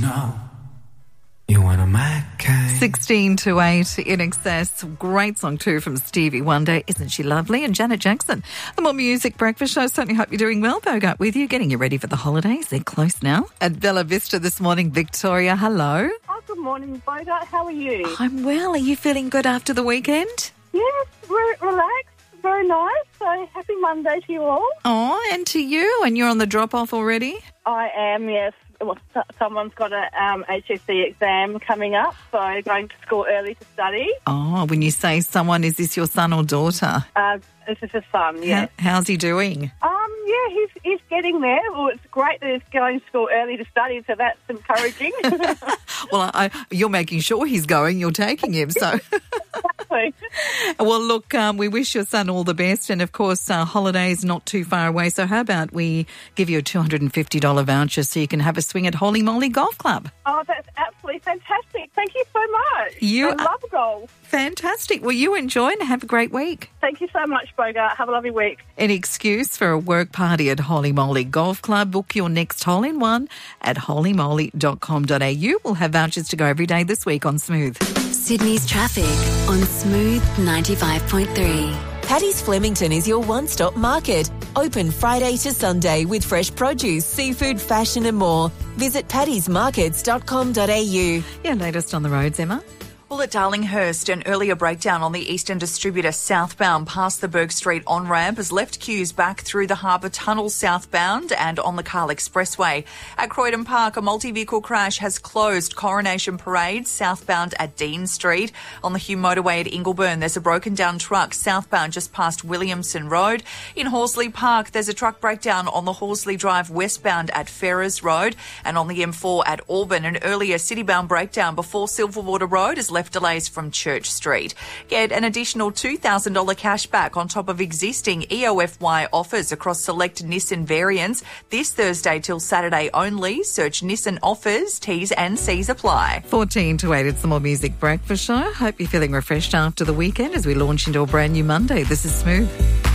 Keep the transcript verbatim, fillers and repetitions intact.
know you want a Mackay. sixteen to eight in excess. Great song too from Stevie Wonder. Isn't she lovely? And Janet Jackson. The More Music Breakfast Show. Certainly hope you're doing well. Bogart with you, getting you ready for the holidays. They're close now. At Bella Vista this morning, Victoria, hello. Oh, good morning, Bogart. How are you? I'm well. Are you feeling good after the weekend? Yes, we're relaxed. Very nice. So happy Monday to you all. Oh, and to you. And you're on the drop-off already? I am, yes. Well, so- someone's got a um, H S C exam coming up, so going to school early to study. Oh, when you say someone, is this your son or daughter? Uh, this is his son, yes. How, how's he doing? Um, yeah, he's he's getting there. Well, it's great that he's going to school early to study, so that's encouraging. Well, I, you're making sure he's going. You're taking him, so... Well, look, um, we wish your son all the best. And, of course, uh, holidays not too far away. So how about we give you a two hundred fifty dollars voucher so you can have a swing at Holy Moly Golf Club? Oh, that's absolutely fantastic. Thank you so much. You I are- love golf. Fantastic. Well, you enjoy and have a great week. Thank you so much, Bogart. Have a lovely week. Any excuse for a work party at Holy Moly Golf Club? Book your next hole-in-one at holy moly dot com dot a u. We'll have vouchers to go every day this week on Smooth. Sydney's traffic on Smooth ninety-five point three. Paddy's Flemington is your one-stop market. Open Friday to Sunday with fresh produce, seafood, fashion and more. Visit paddys markets dot com dot a u. Yeah, latest on the roads, Emma. Well, at Darlinghurst, an earlier breakdown on the Eastern Distributor southbound past the Burke Street on-ramp has left queues back through the Harbour Tunnel southbound and on the Carl Expressway. At Croydon Park, a multi-vehicle crash has closed Coronation Parade southbound at Dean Street. On the Hume Motorway at Ingleburn, there's a broken-down truck southbound just past Williamson Road. In Horsley Park, there's a truck breakdown on the Horsley Drive westbound at Ferrers Road. And on the M four at Auburn, an earlier city-bound breakdown before Silverwater Road is left delays from Church Street. Get an additional two thousand dollars cash back on top of existing E O F Y offers across select Nissan variants. This Thursday till Saturday only. Search Nissan offers, T's and C's apply. fourteen to eight, it's the More Music Breakfast Show. Hope you're feeling refreshed after the weekend as we launch into a brand new Monday. This is Smooth.